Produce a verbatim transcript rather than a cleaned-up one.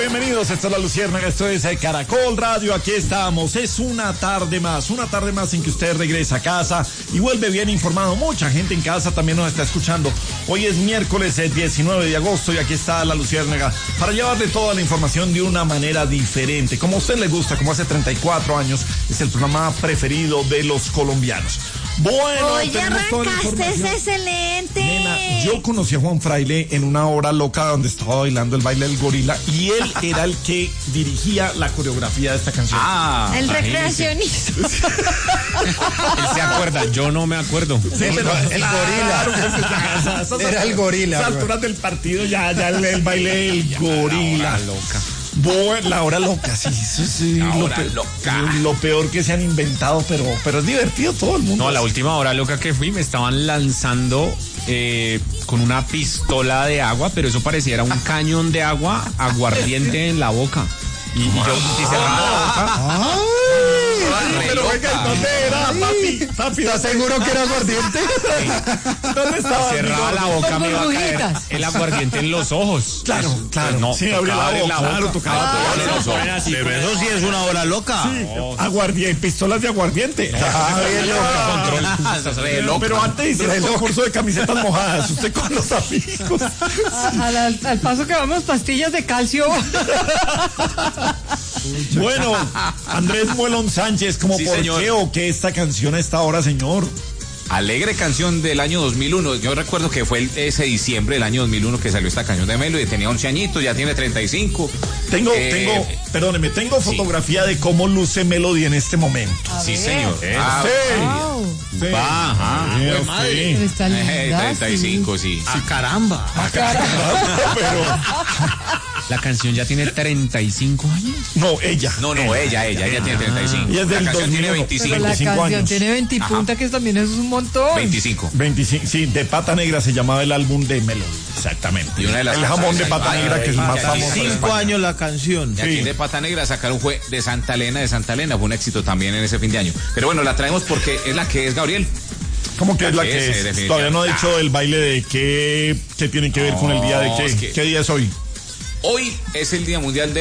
bienvenidos, esta es La Luciérnaga, esto es Caracol Radio, aquí estamos, es una tarde más, una tarde más en que usted regresa a casa y vuelve bien informado. Mucha gente en casa también nos está escuchando. Hoy es miércoles diecinueve de agosto y aquí está La Luciérnaga para llevarle toda la información de una manera diferente, como a usted le gusta, como hace treinta y cuatro años, es el programa preferido de los colombianos. Bueno, oye, arrancaste, es excelente. Nena, yo conocí a Juan Fraile en una hora loca donde estaba bailando el baile del gorila y él era el que dirigía la coreografía de esta canción. Ah, el recreacionista. Él se acuerda, yo no me acuerdo. Sí, pero el gorila. Claro, era el gorila. A las alturas del partido ya, ya el, el baile del gorila. La loca. Bueno, la hora loca, sí, sí, sí. La lo hora pe- loca. Lo peor que se han inventado, pero, pero es divertido todo el mundo. No, la última hora loca que fui me estaban lanzando eh, con una pistola de agua, pero eso pareciera un cañón de agua aguardiente en la boca. Y, y yo y cerraba la boca. Pero venga, ¿dónde era, papi? Papi, ¿Estás seguro que era aguardiente? ¿dónde estaba? Cerraba la boca, me iba a caer burbujitas. el aguardiente en los ojos. Claro, Pues, claro. pues no, Sí, abría tocaba la abrir boca, claro, tocaba Ah, abrir no, los no, ojos. no, así, Pero eso sí es una hora loca. Sí, aguardiente, pistolas de aguardiente. Ah, bien Estás re loca. Pero antes hicieron un concurso de camisetas mojadas, usted con los amigos. A- al, al- al paso que vamos, pastillas de calcio. Bueno, Andrés Muelón Sánchez, ¿cómo Sí, por señor. qué o qué esta canción a esta hora, señor? Alegre canción del año dos mil uno. Yo recuerdo que fue el, ese diciembre del año dos mil uno que salió esta canción de Melody. Tenía once añitos, ya tiene treinta y cinco. Tengo, Eh, tengo, perdóneme, tengo sí. fotografía de cómo luce Melody en este momento. Sí, señor. Ah, Wow, Sí. va, ajá. Sí, Fue sí. madre. pero está Eh, linda. treinta y cinco, sí. ¡Ah, caramba! Pero, La canción ya tiene treinta y cinco años. no, ella. No, no, ella, ella, ella tiene treinta y cinco. Y es del La canción tiene dos mil uno. Pero veinticinco. la veinticinco canción años. tiene veinte punta, que también es un montón. veinticinco. veinticinco, sí, de Pata Negra se llamaba el álbum de Melody. Exactamente. Y una de las el jamón de canciones- Pata Ay, Negra, que es el ay, más ay, famoso. ay, en cinco España. años la canción. Y aquí Sí. de Pata Negra sacaron fue de Santa Elena, de Santa Elena. Fue un éxito también en ese fin de año. Pero bueno, la traemos porque es la que es Gabriel. ¿Cómo que es la Sí, que sí, es? definitivamente. Todavía no ha dicho el baile de qué, qué tiene que ver con el día de No, qué. es que- ¿Qué día es hoy? Hoy es el Día Mundial de